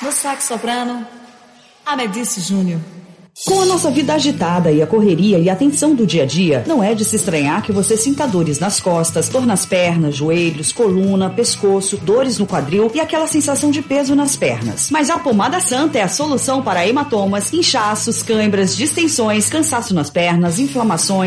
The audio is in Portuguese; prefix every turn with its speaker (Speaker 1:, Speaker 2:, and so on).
Speaker 1: No sax soprano, Amedice Júnior.
Speaker 2: Com a nossa vida agitada e a correria e a tensão do dia a dia, não é de se estranhar que você sinta dores nas costas, dor nas pernas, joelhos, coluna, pescoço, dores no quadril e aquela sensação de peso nas pernas. Mas a Pomada Santa é a solução para hematomas, inchaços, cãibras, distensões, cansaço nas pernas, inflamações,